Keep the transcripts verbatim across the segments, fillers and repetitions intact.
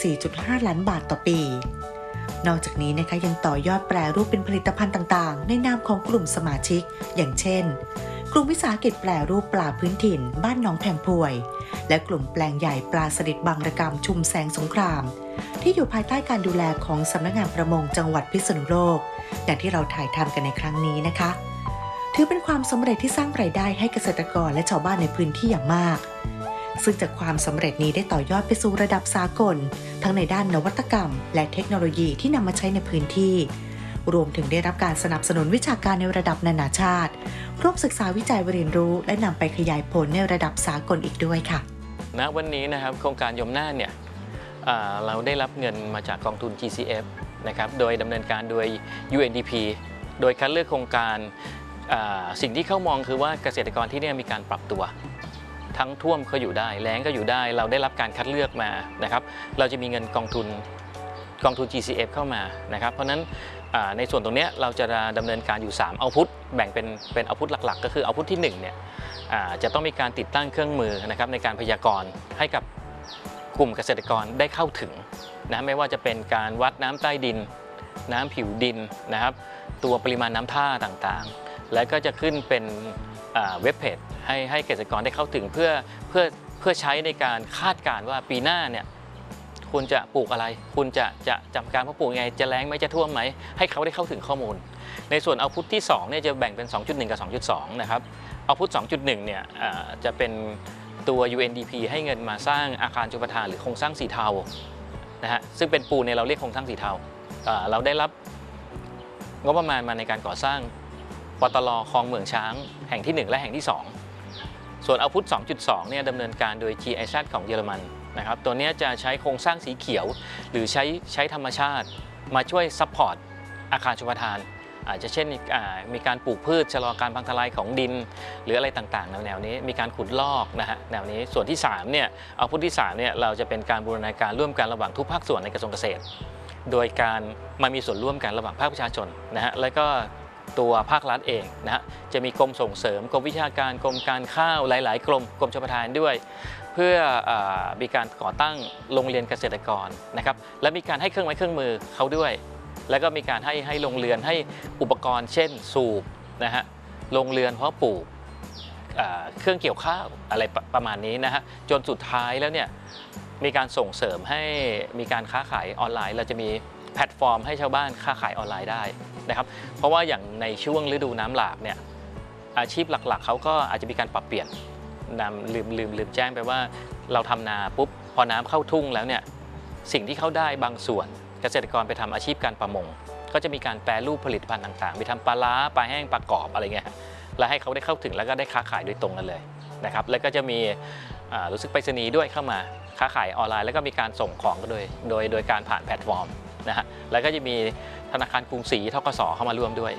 สี่จุดห้า ล้านบาทต่อปีนอกจากนี้นะคะยังต่อยอดแปรรูปเป็นผลิตภัณฑ์ต่างๆในนามของกลุ่มสมาชิกอย่างเช่นกลุ่มวิสาหกิจแปรรูปปลาพื้นถิ่นบ้านหนองแพงพวยและกลุ่มแปลงใหญ่ปลาสลิดบางระกำชุมแสงสงครามที่อยู่ภายใต้การดูแลของสำนักงานประมงจังหวัดพิษณุโลกอย่างที่เราถ่ายทำกันในครั้งนี้นะคะถือเป็นความสำเร็จที่สร้างรายได้ให้เกษตรกรและชาวบ้านในพื้นที่อย่างมากซึ่งจากความสำเร็จนี้ได้ต่อยอดไปสู่ระดับสากลทั้งในด้านนวัตกรรมและเทคโนโลยีที่นำมาใช้ในพื้นที่รวมถึงได้รับการสนับสนุนวิชาการในระดับนานาชาติร่วมศึกษาวิจัยเรียนรู้และนำไปขยายผลในระดับสากลอีกด้วยค่ะณวันนี้นะครับโครงการยมน่านเนี่ยเราได้รับเงินมาจากกองทุน จี ซี เอฟ นะครับโดยดำเนินการโดย ยู เอ็น ดี พี โดยคัดเลือกโครงการสิ่งที่เขามองคือว่าเกษตรกรที่นี่มีการปรับตัวทั้งท่วมก็อยู่ได้แล้งก็อยู่ได้เราได้รับการคัดเลือกมานะครับเราจะมีเงินกองทุนกองทุน จี ซี เอฟ เข้ามานะครับเพราะฉะนั้นในส่วนตรงนี้เราจะดำเนินการอยู่สามเอาพุทแบ่งเป็นเป็นเอาพุทหลักๆก็คือเอาพุทที่หนึ่งเนี่ยจะต้องมีการติดตั้งเครื่องมือนะครับในการพยากรณ์ให้กับกลุ่มเกษตรกรได้เข้าถึงนะไม่ว่าจะเป็นการวัดน้ำใต้ดินน้ำผิวดินนะครับตัวปริมาณน้ำท่าต่างๆและก็จะขึ้นเป็นเว็บเพจให้ให้เกษตรกรได้เข้าถึงเพื่อเพื่อเพื่อใช้ในการคาดการณ์ว่าปีหน้าเนี่ยคุณจะปลูกอะไรคุณจะจะจำการเพาะปลูกยังไงจะแล้งไหมจะท่วมไหมให้เขาได้เข้าถึงข้อมูลในส่วนเอาพุทที่สองเนี่ยจะแบ่งเป็น สองจุดหนึ่ง กับ สองจุดสอง นะครับเอาพุท สองจุดหนึ่ง เนี่ยจะเป็นตัว ยู เอ็น ดี พี ให้เงินมาสร้างอาคารชลประทานหรือโครงสร้างสีเทานะฮะซึ่งเป็นปูนเนี่ยเราเรียกโครงสร้างสีเทาเราได้รับงบประมาณมาในการก่อสร้างปตล.คลองเหมืองช้างแห่งที่หนึ่งและแห่งที่สองส่วนเอาพุท สองจุดสอง เนี่ยดำเนินการโดย จี ไอ แซด ของเยอรมันนะครับตัวนี้จะใช้โครงสร้างสีเขียวหรือใช้ใช้ธรรมชาติมาช่วยซัพพอร์ตอาคารชลประทานอาจจะเช่นมีการปลูกพืชชะลอการพังทลายของดินหรืออะไรต่างๆแนวๆนี้มีการขุดลอกนะฮะแนวนี้ส่วนที่สามเนี่ยเอาพุทที่สามเนี่ยเราจะเป็นการบูรณาการร่วมกันระหว่างทุกภาคส่วนในกระทรวงเกษตรโดยการมามีส่วนร่วมกันระหว่างภาคประชาชนนะฮะแล้วก็ตัวภาครัฐเองนะฮะจะมีกรมส่งเสริมกรมวิชาการกรมการข้าวหลายๆกรมกรมชลประทานด้วยเพื่อมีการก่อตั้งโรงเรียนเกษตรกรนะครับและมีการให้เครื่องไม้เครื่องมือเขาด้วยแล้วก็มีการให้ให้โรงเรือนให้อุปกรณ์เช่นสูบนะฮะโรงเรือนเพาะปลูกเครื่องเกี่ยวข้าวอะไรประมาณนี้นะฮะจนสุดท้ายแล้วเนี่ยมีการส่งเสริมให้มีการค้าขายออนไลน์เราจะมีแพลตฟอร์มให้ชาวบ้านค้าขายออนไลน์ได้นะครับเพราะว่าอย่างในช่วงฤดูน้ำหลากเนี่ยอาชีพหลักๆเขาก็อาจจะมีการปรับเปลี่ยนนำลืมลืมลืมแจ้งไปว่าเราทำนาปุ๊บพอน้ำเข้าทุ่งแล้วเนี่ยสิ่งที่เขาได้บางส่วนเกษตรกรไปทำอาชีพการประมงก็จะมีการแปรรูปผลิตภัณฑ์ต่างๆมีทำปลาล้าปลาแห้งปลากรอบอะไรเงี้ยแล้วให้เขาได้เข้าถึงแล้วก็ได้ค้าขายโดยตรงกันเลยนะครับแล้วก็จะมีรู้สึกไปรษณีย์ด้วยเข้ามาค้าขายออนไลน์แล้วก็มีการส่งของโดยโดยโดยการผ่านแพลตฟอร์มนะฮะแล้วก็จะมีธนาคารกรุงศรี ธกส.เข้ามาร่วมด้วย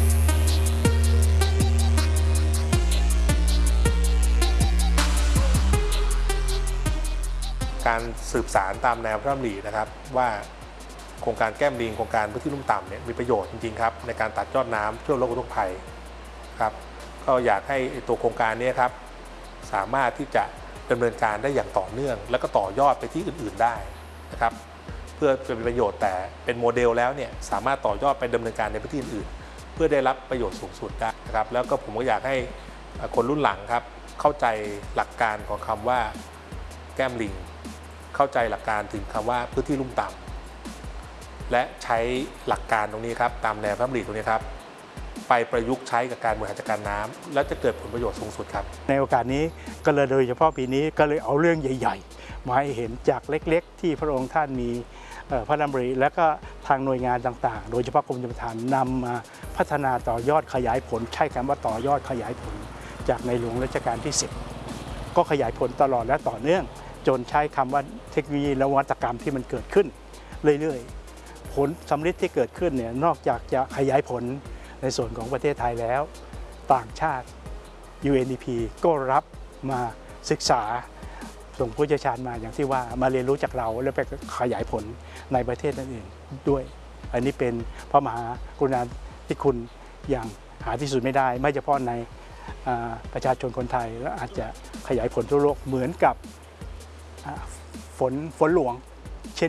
การสืบสารตามแนวพระราชดำรินะครับว่าโครงการแก้มลิงโครงการพื้นที่ลุ่มต่ำเนี่ยมีประโยชน์จริงๆครับในการตัดยอดน้ำช่วยลดอุทกภัยครับก็อยากให้ตัวโครงการนี้ครับสามารถที่จะดำเนินการได้อย่างต่อเนื่องแล้วก็ต่อยอดไปที่อื่นๆได้นะครับเพื่อเป็นประโยชน์แต่เป็นโมเดลแล้วเนี่ยสามารถต่อยอดไปดำเนินการในพื้นที่อื่นๆเพื่อได้รับประโยชน์สูงสุดได้นะครับแล้วก็ผมก็อยากให้คนรุ่นหลังครับเข้าใจหลักการของคำว่าแก้มลิงเข้าใจหลักการถึงคำว่าพื้นที่ลุ่มต่ำและใช้หลักการตรงนี้ครับตามแนวพระราชดำริตรงนี้ครับไปประยุกต์ใช้กับการบริหารจัดการน้ำและจะเกิดผลประโยชน์สูงสุดครับในโอกาสนี้ก็เลยโดยเฉพาะปีนี้ก็เลยเอาเรื่องใหญ่ๆมาให้เห็นจากเล็กๆที่พระองค์ท่านมีพระดำริและก็ทางหน่วยงานต่างๆโดยเฉพาะกรมชลประทานนำมาพัฒนาต่อยอดขยายผลใช้คำว่าต่อยอดขยายผลจากในหลวงรัชกาลที่สิบก็ขยายผลตลอดและต่อเนื่องจนใช้คำว่าเทคโนโลยีและนวัตกรรมที่มันเกิดขึ้นเรื่อยๆผลสำเร็จที่เกิดขึ้นเนี่ยนอกจากจะขยายผลในส่วนของประเทศไทยแล้วต่างชาติ ยู เอ็น ดี พี ก็รับมาศึกษาส่งผู้เชี่ยวชาญมาอย่างที่ว่ามาเรียนรู้จากเราแล้วไปขยายผลในประเทศอื่นๆด้วยอันนี้เป็นพระมหากรุณาธิคุณอย่างหาที่สุดไม่ได้ไม่เฉพาะในประชาชนคนไทยและอาจจะขยายผลทั่วโลกเหมือนกับฝนฝนหลวง